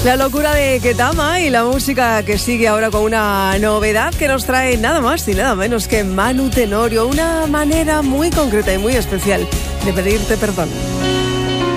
La locura de Ketama y la música que sigue ahora con una novedad que nos trae nada más y nada menos que Manu Tenorio, una manera muy concreta y muy especial de pedirte perdón.